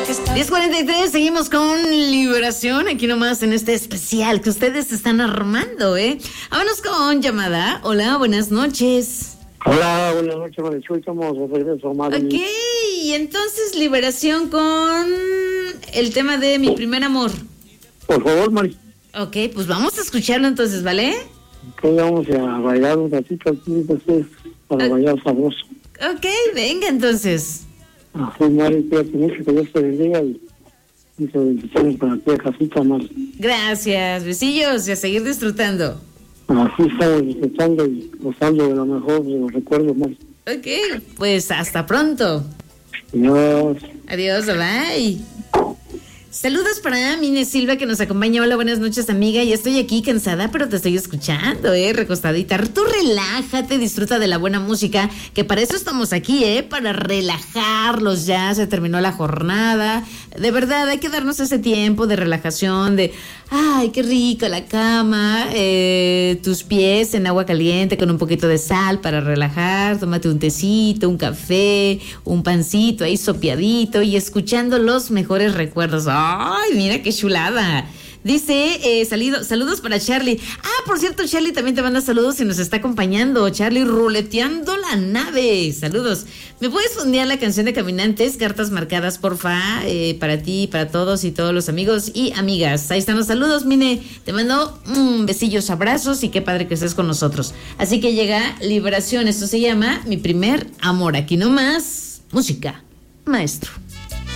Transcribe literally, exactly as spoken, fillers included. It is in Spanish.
diez cuarenta y tres, seguimos con Liberación, aquí nomás en este especial que ustedes están armando, ¿eh? Vámonos con llamada. Hola, buenas noches. Hola, buenas noches, Marichuy, estamos de regreso, madre. Ok, y entonces Liberación con el tema de Mi Primer Amor. Por favor, Mari. Ok, pues vamos a escucharlo entonces, ¿vale? Pues vamos a bailar un ratito aquí, entonces, para Ok. bailar sabroso. Ok, venga entonces. Así, Mari, cuídate mucho, que Dios te bendiga y muchas bendiciones para ti, casita, Mari. Gracias, besillos y a seguir disfrutando. Así estamos disfrutando y gozando de lo mejor de los recuerdos, Mari. Ok, pues hasta pronto. Dios. Adiós, bye. Saludos para Mine Silva que nos acompaña. Hola, buenas noches, amiga. Ya estoy aquí cansada, pero te estoy escuchando, eh, recostadita. Tú relájate, disfruta de la buena música, que para eso estamos aquí, eh, para relajarlos. Ya se terminó la jornada. De verdad, hay que darnos ese tiempo de relajación, de, ay, qué rico la cama, eh, tus pies en agua caliente con un poquito de sal para relajar. Tómate un tecito, un café, un pancito ahí sopeadito y escuchando los mejores recuerdos. ¡Ay, mira qué chulada! Dice, eh, salido, saludos para Charlie. Ah, por cierto, Charlie también te manda saludos y nos está acompañando. Charlie, ruleteando la nave. Saludos. ¿Me puedes fondear la canción de Caminantes? Cartas marcadas, porfa, eh, para ti, para todos y todos los amigos y amigas. Ahí están los saludos, Mine. Te mando mm, besillos, abrazos y qué padre que estés con nosotros. Así que llega Liberación. Esto se llama Mi Primer Amor. Aquí nomás, música, maestro.